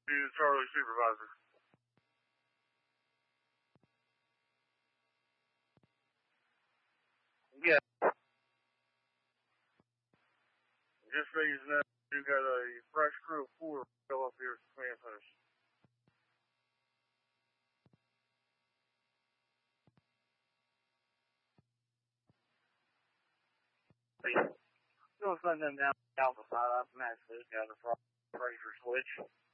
Be the Charlie supervisor. Yeah. Just so you know, you got a fresh crew of 4 fill up here at the command post. Still sending them down the side. I've actually got a pressure switch.